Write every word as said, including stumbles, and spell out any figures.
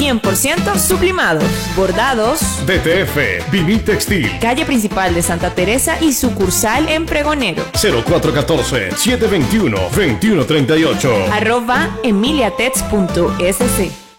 cien por ciento sublimados, bordados. D T F, Vinil Textil. Calle principal de Santa Teresa y sucursal en Pregonero. cero cuatro uno cuatro, siete dos uno, dos uno tres ocho. Arroba emiliatex punto es ce.